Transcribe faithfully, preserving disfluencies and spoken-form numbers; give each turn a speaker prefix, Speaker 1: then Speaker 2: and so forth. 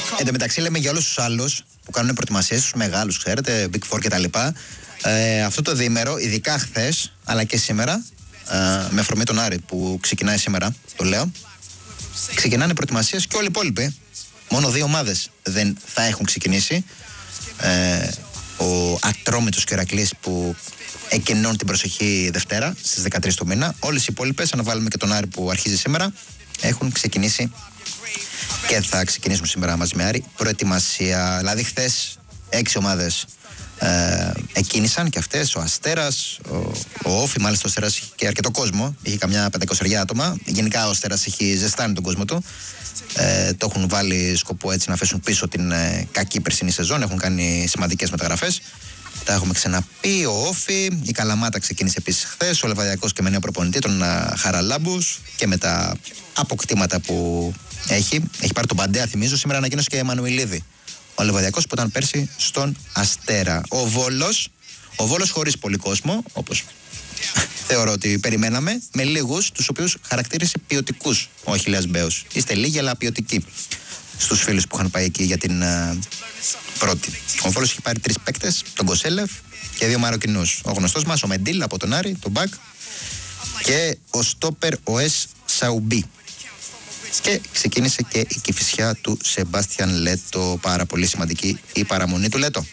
Speaker 1: Εν τω μεταξύ, λέμε για όλους τους άλλους που κάνουν προετοιμασίες, τους μεγάλους, ξέρετε, Big Four κτλ. Ε, αυτό το διήμερο, ειδικά χθες, αλλά και σήμερα, ε, με αφορμή τον Άρη που ξεκινάει σήμερα, το λέω, ξεκινάνε προετοιμασίες και όλοι οι υπόλοιποι. Μόνο δύο ομάδες δεν θα έχουν ξεκινήσει. Ε, ο Ατρόμητος και ο Ηρακλής που εκκαινούν την προσεχή Δευτέρα στις δεκατρείς του μήνα. Όλες οι υπόλοιπες, αν βάλουμε και τον Άρη που αρχίζει σήμερα, έχουν ξεκινήσει και θα ξεκινήσουν σήμερα μαζί με Άρη προετοιμασία. Δηλαδή χθες έξι ομάδες ε, εκκίνησαν και αυτές, ο Αστέρας, ο, ο Όφη, μάλιστα ο Αστέρας είχε και αρκετό κόσμο, είχε καμιά πεντακόσια άτομα. Γενικά ο Αστέρας έχει ζεστάνει τον κόσμο του. Ε, το έχουν βάλει σκοπό έτσι να αφήσουν πίσω την ε, κακή περσινή σεζόν. Έχουν κάνει σημαντικές μεταγραφές. Τα έχουμε ξαναπεί. Ο Όφη, η Καλαμάτα ξεκίνησε επίσης χθες. Ο Λεβαδιακός και με νέο προπονητή, τον uh, Χαραλάμπους, και με τα αποκτήματα που έχει. Έχει πάρει τον Παντέα, θυμίζω. Σήμερα ανακοίνωσε και Εμμανουηλίδη. Ο Λεβαδιακός που ήταν πέρσι στον Αστέρα. Ο Βόλος, ο Βόλος χωρίς πολύ κόσμο, όπως θεωρώ ότι περιμέναμε, με λίγους, τους οποίους χαρακτήρισε ποιοτικούς ο Αχιλλέας Μπέος. Είστε λίγοι, αλλά ποιοτικοί, στους φίλους που είχαν πάει εκεί για την uh, πρώτη. Ο Βόλος έχει πάρει τρεις παίκτες, τον Κοσέλεφ και δύο Μαροκινούς. Ο γνωστός μας, ο Μεντίλ από τον Άρη, τον Μπακ, και ο στόπερ ο Εσ Σαουμπί. Και ξεκίνησε και η Κηφισιά του Σεμπάστιαν Λέτο. Πάρα πολύ σημαντική η παραμονή του Λέτο.